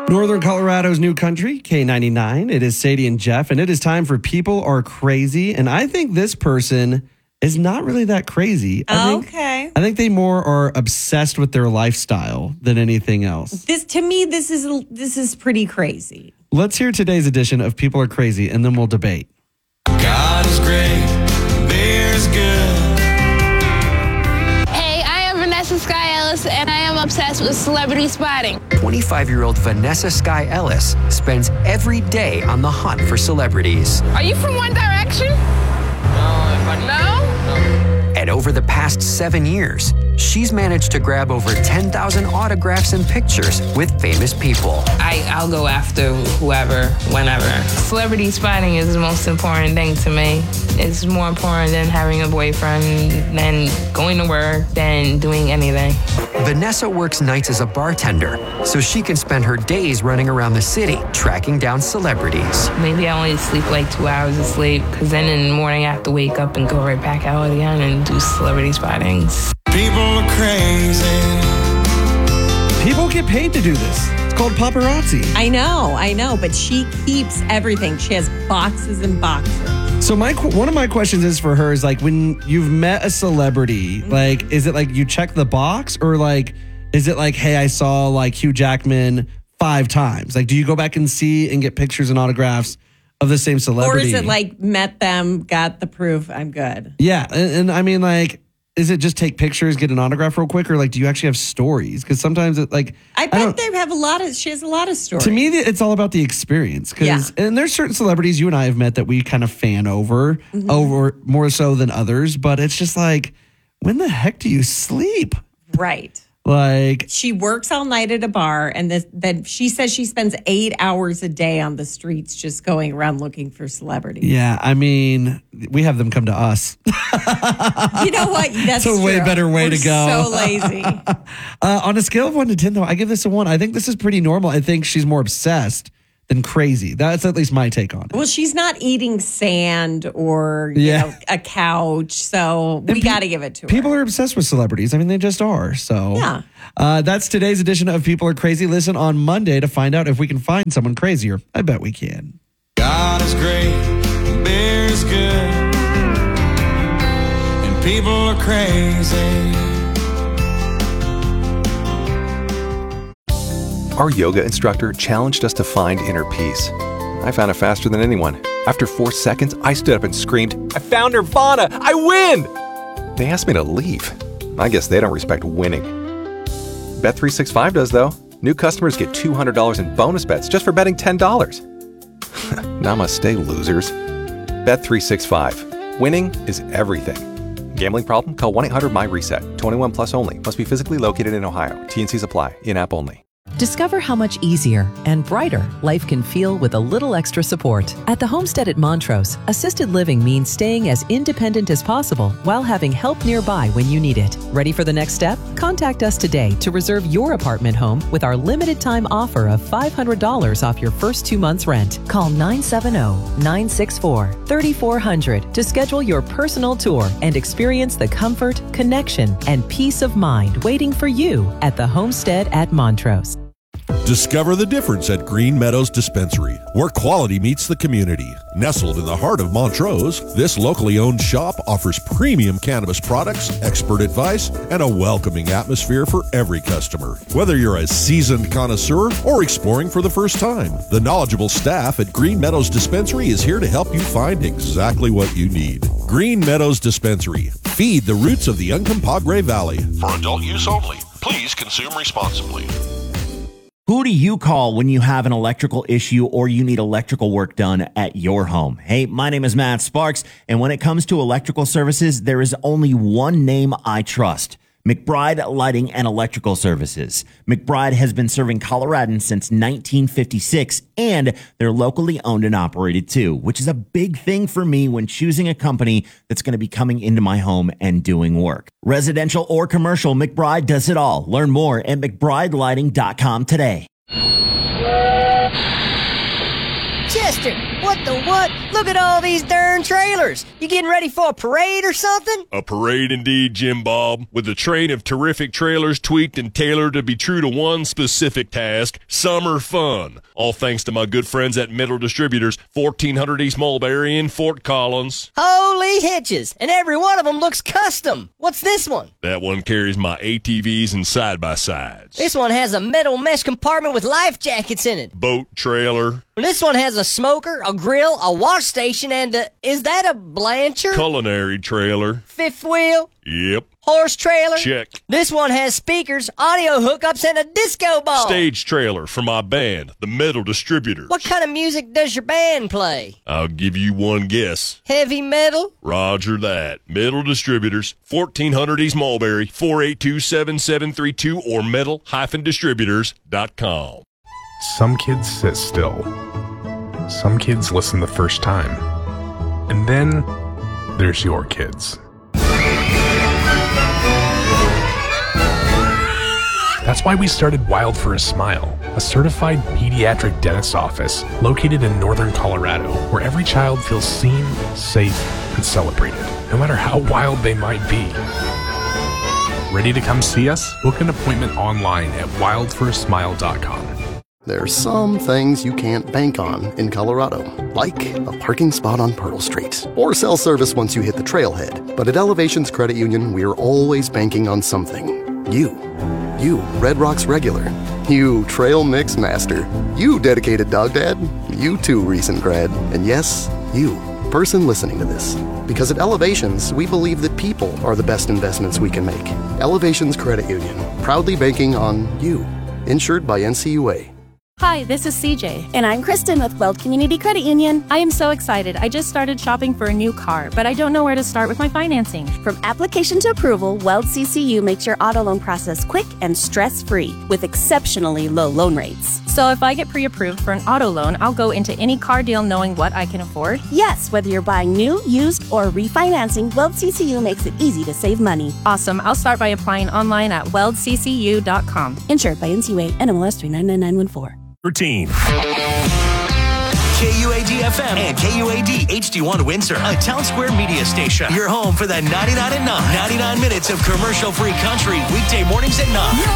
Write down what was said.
Northern Colorado's new country, K99. It is Sadie and Jeff, and it is time for People Are Crazy. And I think this person is not really that crazy. I think they more are obsessed with their lifestyle than anything else. This is pretty crazy. Let's hear today's edition of People Are Crazy, and then we'll debate. God is great, beer's good. Hey, I am Vanessa Sky Ellis, and I am obsessed with celebrity spotting. 25-year-old Vanessa Sky Ellis spends every day on the hunt for celebrities. Are you from One Direction? No? And over the past 7 years, she's managed to grab over 10,000 autographs and pictures with famous people. I'll go after whoever, whenever. Celebrity spotting is the most important thing to me. It's more important than having a boyfriend, than going to work, than doing anything. Vanessa works nights as a bartender, so she can spend her days running around the city, tracking down celebrities. Maybe I only sleep like 2 hours of sleep, because then in the morning I have to wake up and go right back out again and do celebrity spottings. People are crazy. People get paid to do this. It's called paparazzi. I know, but she keeps everything. She has boxes and boxes. So one of my questions is for her is like, when you've met a celebrity, like, is it like you check the box, or like, is it like, hey, I saw like Hugh Jackman 5 times? Like, do you go back and see and get pictures and autographs of the same celebrity? Or is it like, met them, got the proof, I'm good? Yeah. And I mean, like, is it just take pictures, get an autograph real quick, or like, do you actually have stories? Because sometimes it like, I bet they have she has a lot of stories. To me, it's all about the experience. And there's certain celebrities you and I have met that we kind of fan over more so than others. But it's just like, when the heck do you sleep? Right. Like, she works all night at a bar, and then she says she spends 8 hours a day on the streets just going around looking for celebrities. Yeah, I mean, we have them come to us. You know what? That's a way better way to go. So lazy. On a scale of 1 to 10, though, I give this a 1. I think this is pretty normal. I think she's more obsessed than crazy. That's at least my take on it. Well, she's not eating sand or you know, a couch, so we got to give it to her. People are obsessed with celebrities. I mean, they just are. So yeah. That's today's edition of People Are Crazy. Listen on Monday to find out if we can find someone crazier. I bet we can. God is great, beer's good, and people are crazy. Our yoga instructor challenged us to find inner peace. I found it faster than anyone. After 4 seconds, I stood up and screamed, "I found Nirvana! I win!" They asked me to leave. I guess they don't respect winning. Bet365 does, though. New customers get $200 in bonus bets just for betting $10. Namaste, losers. Bet365. Winning is everything. Gambling problem? Call 1-800-MY-RESET. 21 plus only. Must be physically located in Ohio. T&Cs apply. In-app only. Discover how much easier and brighter life can feel with a little extra support. At the Homestead at Montrose, assisted living means staying as independent as possible while having help nearby when you need it. Ready for the next step? Contact us today to reserve your apartment home with our limited time offer of $500 off your first 2 months' rent. Call 970-964-3400 to schedule your personal tour and experience the comfort, connection, and peace of mind waiting for you at the Homestead at Montrose. Discover the difference at Green Meadows Dispensary, where quality meets the community. Nestled in the heart of Montrose, this locally owned shop offers premium cannabis products, expert advice, and a welcoming atmosphere for every customer. Whether you're a seasoned connoisseur or exploring for the first time, the knowledgeable staff at Green Meadows Dispensary is here to help you find exactly what you need. Green Meadows Dispensary. Feed the roots of the Uncompahgre Valley. For adult use only. Please consume responsibly. Who do you call when you have an electrical issue or you need electrical work done at your home? Hey, my name is Matt Sparks, and when it comes to electrical services, there is only one name I trust: McBride Lighting and Electrical Services. McBride has been serving Coloradans since 1956, and they're locally owned and operated too, which is a big thing for me when choosing a company that's going to be coming into my home and doing work. Residential or commercial, McBride does it all. Learn more at McBrideLighting.com today. Chester, What the what? Look at all these darn trailers. You getting ready for a parade or something? A parade indeed, Jim Bob, with a train of terrific trailers tweaked and tailored to be true to one specific task, summer fun. All thanks to my good friends at Metal Distributors, 1400 East Mulberry in Fort Collins. Holy hitches, and every one of them looks custom. What's this one? That one carries my ATVs and side-by-sides. This one has a metal mesh compartment with life jackets in it. Boat trailer. This one has a smoker, a grill, a wash station, and is that a Blanchard? Culinary trailer. Fifth wheel? Yep. Horse trailer? Check. This one has speakers, audio hookups, and a disco ball. Stage trailer for my band, the Metal Distributors. What kind of music does your band play? I'll give you one guess. Heavy metal? Roger that. Metal Distributors, 1400 East Mulberry, 482-7732 or metal-distributors.com. Some kids sit still. Some kids listen the first time. And then there's your kids. That's why we started Wild for a Smile, a certified pediatric dentist's office located in northern Colorado, where every child feels seen, safe, and celebrated, no matter how wild they might be. Ready to come see us? Book an appointment online at wildforasmile.com. There's some things you can't bank on in Colorado, like a parking spot on Pearl Street, or cell service once you hit the trailhead. But at Elevations Credit Union, we're always banking on something. You, Red Rocks regular. You, trail mix master. You, dedicated dog dad. You too, recent grad. And yes, you, person listening to this. Because at Elevations, we believe that people are the best investments we can make. Elevations Credit Union, proudly banking on you. Insured by NCUA. Hi, this is CJ. And I'm Kristen with Weld Community Credit Union. I am so excited. I just started shopping for a new car, but I don't know where to start with my financing. From application to approval, Weld CCU makes your auto loan process quick and stress-free with exceptionally low loan rates. So if I get pre-approved for an auto loan, I'll go into any car deal knowing what I can afford? Yes, whether you're buying new, used, or refinancing, Weld CCU makes it easy to save money. Awesome. I'll start by applying online at weldccu.com. Insured by NCUA, NMLS 399914. Routine. KUAD-FM and KUAD HD1 Windsor, a Town Square media station. Your home for the 99 at 9. 99 minutes of commercial-free country, weekday mornings at 9.